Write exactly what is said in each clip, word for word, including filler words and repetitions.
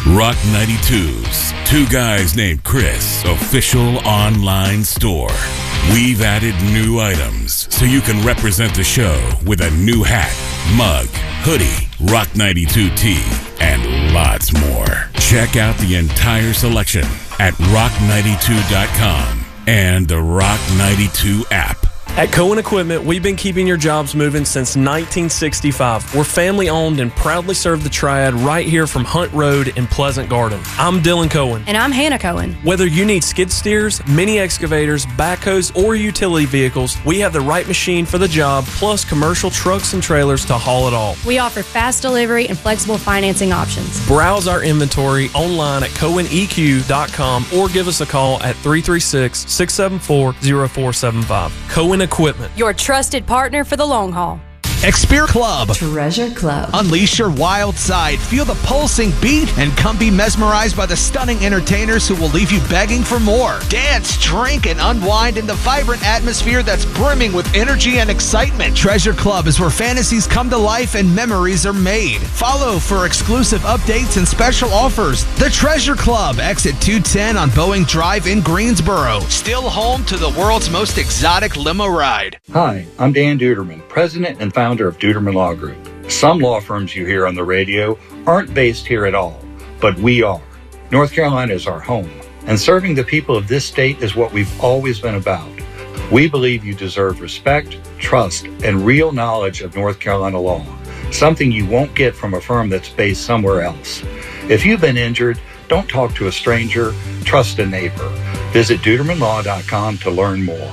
Rock ninety-two's Two Guys Named Chris official online store. We've added new items so you can represent the show with a new hat, mug, hoodie, Rock ninety-two tee, and lots more. Check out the entire selection at rock ninety-two dot com and the Rock ninety-two app. At Cohen Equipment, we've been keeping your jobs moving since nineteen sixty-five. We're family-owned and proudly serve the Triad right here from Hunt Road in Pleasant Garden. I'm Dylan Cohen. And I'm Hannah Cohen. Whether you need skid steers, mini excavators, backhoes, or utility vehicles, we have the right machine for the job, plus commercial trucks and trailers to haul it all. We offer fast delivery and flexible financing options. Browse our inventory online at cohen e q dot com or give us a call at three three six, six seven four, zero four seven five. Cohen Equipment, your trusted partner for the long haul. Experience Club. Treasure Club. Unleash your wild side. Feel the pulsing beat and come be mesmerized by the stunning entertainers who will leave you begging for more. Dance, drink, and unwind in the vibrant atmosphere that's brimming with energy and excitement. Treasure Club is where fantasies come to life and memories are made. Follow for exclusive updates and special offers. The Treasure Club, exit two ten on Boeing Drive in Greensboro. Still home to the world's most exotic limo ride. Hi, I'm Dan Duderman, president and founder of Duderman Law Group. Some law firms you hear on the radio aren't based here at all, but we are. North Carolina is our home, and serving the people of this state is what we've always been about. We believe you deserve respect, trust, and real knowledge of North Carolina law, something you won't get from a firm that's based somewhere else. If you've been injured, don't talk to a stranger, trust a neighbor. Visit Duderman Law dot com to learn more.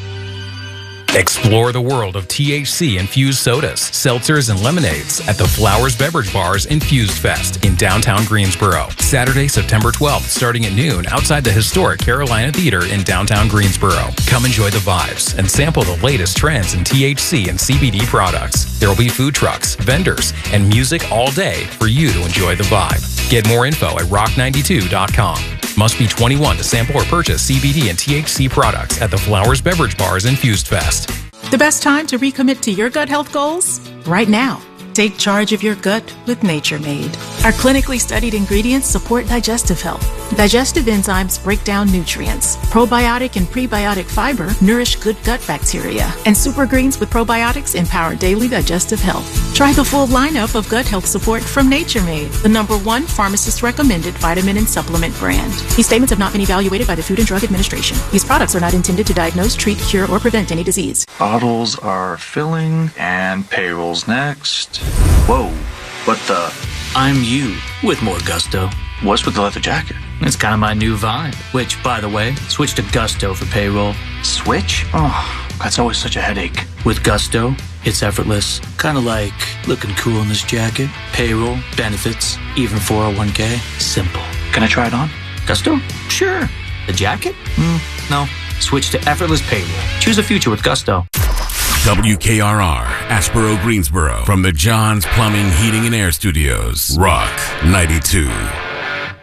Explore the world of T H C-infused sodas, seltzers, and lemonades at the Flowers Beverage Bar's Infused Fest in downtown Greensboro. Saturday, September twelfth, starting at noon outside the historic Carolina Theater in downtown Greensboro. Come enjoy the vibes and sample the latest trends in T H C and C B D products. There will be food trucks, vendors, and music all day for you to enjoy the vibe. Get more info at rock ninety-two dot com. Must be twenty-one to sample or purchase C B D and T H C products at the Flowers Beverage Bar's Infused Fest. The best time to recommit to your gut health goals? Right now. Take charge of your gut with Nature Made. Our clinically studied ingredients support digestive health. Digestive enzymes break down nutrients. Probiotic and prebiotic fiber nourish good gut bacteria. And super greens with probiotics empower daily digestive health. Try the full lineup of gut health support from Nature Made, the number one pharmacist-recommended vitamin and supplement brand. These statements have not been evaluated by the Food and Drug Administration. These products are not intended to diagnose, treat, cure, or prevent any disease. Bottles are filling, and payroll's next. Whoa, what the? I'm you with more gusto. What's with the leather jacket? It's kind of my new vibe. Which, by the way, switch to Gusto for payroll. Switch? Oh, that's always such a headache. With Gusto, it's effortless. Kind of like looking cool in this jacket. Payroll, benefits, even four oh one k. Simple. Can I try it on? Gusto? Sure. The jacket? Mm, no. Switch to effortless payroll. Choose a future with Gusto. W K R R, Asheboro, Greensboro. From the John's Plumbing, Heating, and Air Studios. Rock ninety-two.